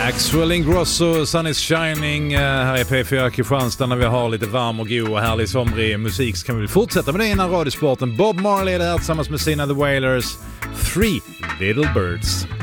Axel Ingrosso, Sun is shining. Här är P4 Kristianstad när vi har lite varm och god och härlig somrig musik. Så kan vi fortsätta med det innan radiosporten. Bob Marley är det här tillsammans med sina The Wailers. 3 Little Birds.